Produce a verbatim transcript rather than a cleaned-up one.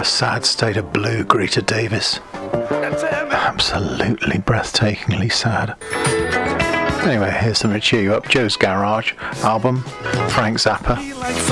a sad state of blue, Greta Davis. Absolutely breathtakingly sad. Anyway, here's something to cheer you up. Joe's Garage album, Frank Zappa.